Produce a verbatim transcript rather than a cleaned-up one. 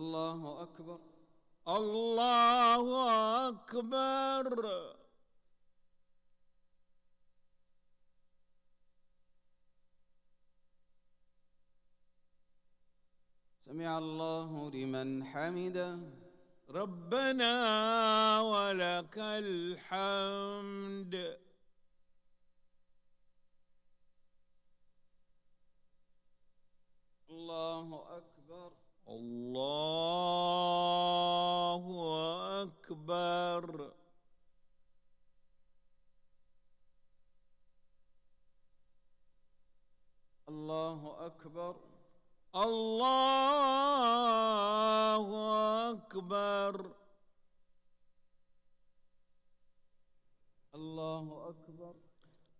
الله أكبر. الله أكبر. سمع الله لمن حمده. ربنا ولك الحمد. الله أكبر. الله أكبر. الله أكبر. الله أكبر. الله أكبر.